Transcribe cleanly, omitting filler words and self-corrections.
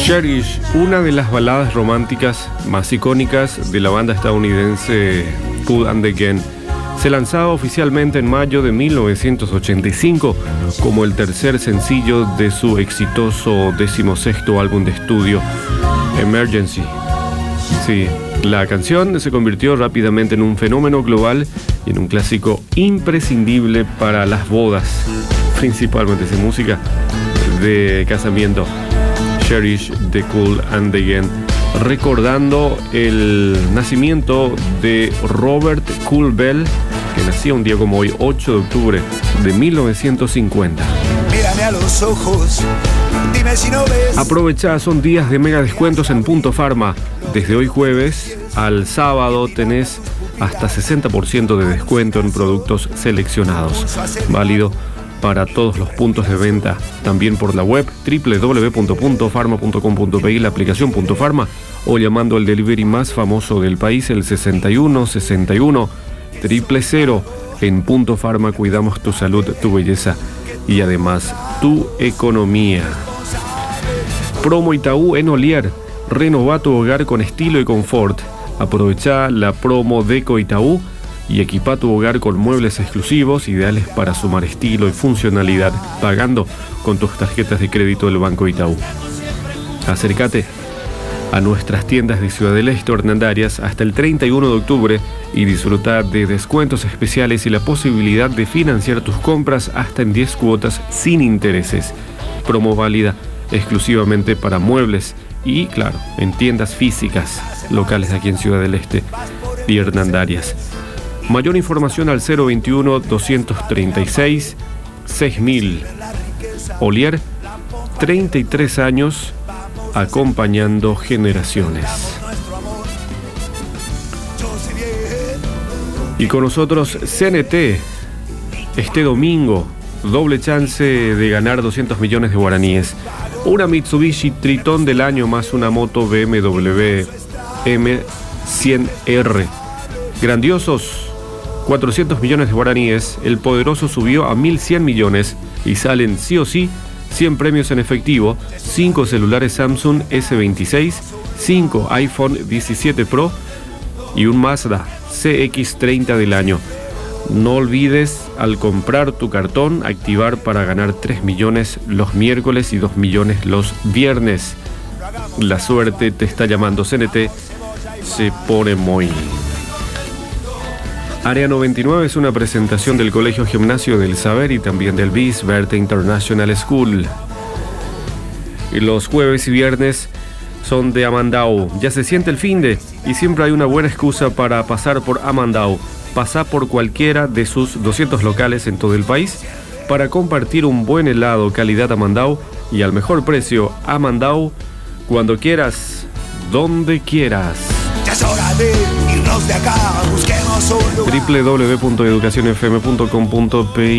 Cherish, una de las baladas románticas más icónicas de la banda estadounidense Kool and the Gang, se lanzaba oficialmente en mayo de 1985 como el tercer sencillo de su exitoso 16º álbum de estudio, Emergency. Sí, la canción se convirtió rápidamente en un fenómeno global y en un clásico imprescindible para las bodas, principalmente sin música de casamiento. Cherish de Kool and the Gang, recordando el nacimiento de Robert Kool Bell, que nacía un día como hoy, 8 de octubre de 1950. Mírame a los ojos, dime si no ves. Aprovechá, son días de mega descuentos en Punto Pharma. Desde hoy jueves al sábado tenés hasta 60% de descuento en productos seleccionados. Válido para todos los puntos de venta, también por la web www.puntofarma.com.pi, la aplicación Punto Pharma, o llamando al delivery más famoso del país, el 61 61 000. En Punto Pharma cuidamos tu salud, tu belleza y además tu economía. Promo Itaú en Olier. Renová tu hogar con estilo y confort. Aprovechá la promo Deco Itaú y equipa tu hogar con muebles exclusivos ideales para sumar estilo y funcionalidad, pagando con tus tarjetas de crédito del Banco Itaú. Acércate a nuestras tiendas de Ciudad del Este o Hernandarias hasta el 31 de octubre y disfruta de descuentos especiales y la posibilidad de financiar tus compras hasta en 10 cuotas sin intereses. Promo válida exclusivamente para muebles y, claro, en tiendas físicas locales aquí en Ciudad del Este y Hernandarias. Mayor información al 021-236-6000. Olier, 33 años acompañando generaciones. Y con nosotros CNT, este domingo, doble chance de ganar 200 millones de guaraníes. Una Mitsubishi Triton del año más una moto BMW M100R. Grandiosos 400 millones de guaraníes, el poderoso subió a 1.100 millones y salen sí o sí 100 premios en efectivo, 5 celulares Samsung S26, 5 iPhone 17 Pro y un Mazda CX-30 del año. No olvides al comprar tu cartón activar para ganar 3 millones los miércoles y 2 millones los viernes. La suerte te está llamando. CNT se pone muy... Área 99 es una presentación del Colegio Gimnasio del Saber y también del BIS Verte International School. Y los jueves y viernes son de Amandau. Ya se siente el finde y siempre hay una buena excusa para pasar por Amandau. Pasá por cualquiera de sus 200 locales en todo el país para compartir un buen helado calidad Amandau y al mejor precio. Amandau, cuando quieras, donde quieras. Ya es hora de irnos de acá, busquemos un lugar. www.educacionfm.com.pi